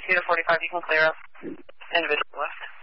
Kilo 45, you can clear up. Individual left.